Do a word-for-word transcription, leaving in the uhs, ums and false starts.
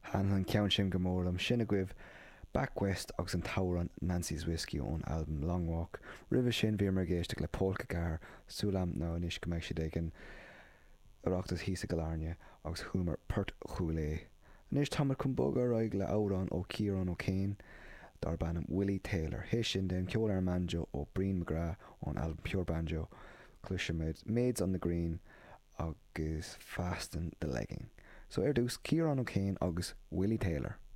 Han an ceann sin go mór am sinna guibh Back West agus an tauran Nancy's Whiskey ón album Long Walk. Ribh sin bhí mar géiste le polka gar súlam ná inis go meid si an arachtas hísa galárne agus humor Pert Chulé. Nis tamar chun bóga roig le árán ó Ciarán O'Kane dar bannam Willie Taylor. Hé sin den ceolar banjo ó Breen McGrath ón album Pure Banjo. Cluise méid Maids on the Green agus Fasten the Legging. So er dús Ciarán O'Kane agus Willie Taylor.